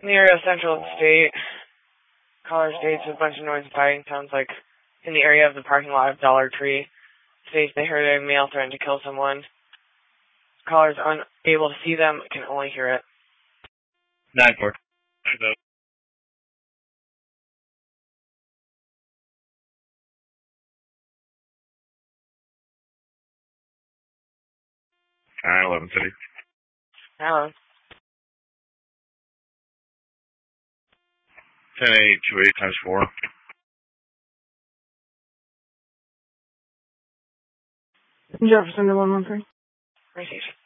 In the area of Central State, caller states a bunch of noise and fighting sounds like in the area of the parking lot of Dollar Tree. States they heard a male threaten to kill someone. Callers unable to see them can only hear it. 9-4. Alright, 11 City. Hello. 10-8, 2-8 times 4. Jefferson to 113. Received.